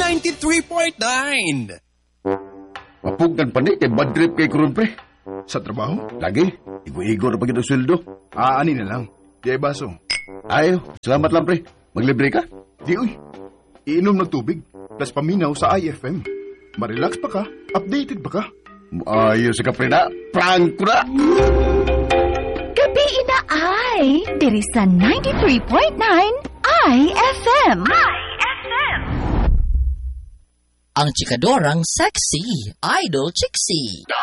93.9. Mapugan pa ni, kay bad trip kay Kurun, pre. Sa trabaho? Lagi, igo-igo na pag ito sweldo. Ani na lang. Di ay baso. Ayo, salamat lang, pre. Maglibre ka? Di uy. Iinom ng tubig. Plus paminaw sa IFM. Marelax pa ka? Updated pa ka? Ayos ka, pre na. Prank ko na! Gabi na ay, diri sa 93.9 IFM. Ang chikadorang sexy, Idol Chixie.